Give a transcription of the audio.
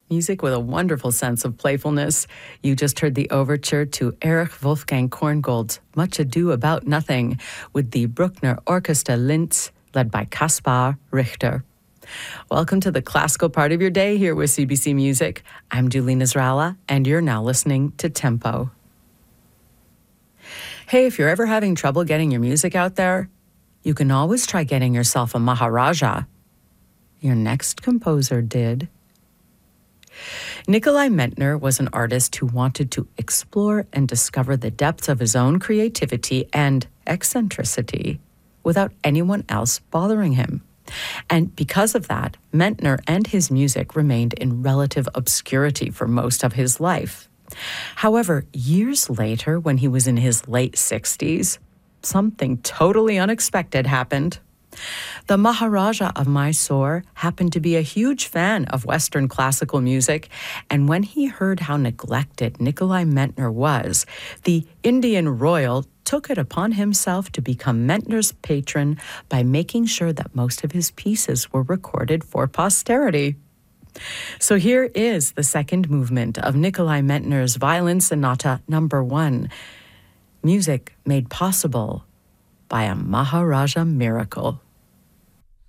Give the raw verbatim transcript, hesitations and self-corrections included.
Music with a wonderful sense of playfulness. You just heard the overture to Erich Wolfgang Korngold's Much Ado About Nothing with the Bruckner Orchestra Linz, led by Kaspar Richter. Welcome to the classical part of your day here with C B C Music. I'm Julie Nasrallah, and you're now listening to Tempo. Hey, if you're ever having trouble getting your music out there, you can always try getting yourself a Maharaja. Your next composer did. Nikolai Mentner was an artist who wanted to explore and discover the depths of his own creativity and eccentricity without anyone else bothering him. And because of that, Mentner and his music remained in relative obscurity for most of his life. However, years later, when he was in his late sixties, something totally unexpected happened. The Maharaja of Mysore happened to be a huge fan of Western classical music, and when he heard how neglected Nikolai Mentner was, the Indian royal took it upon himself to become Mentner's patron by making sure that most of his pieces were recorded for posterity. So here is the second movement of Nikolai Mentner's Violin Sonata Number One, music made possible by a Maharaja miracle.